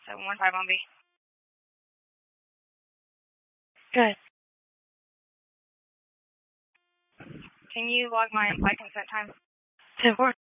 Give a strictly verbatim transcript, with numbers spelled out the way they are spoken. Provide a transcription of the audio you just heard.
seven one five on B. Good. Can you log my implied consent time? ten four.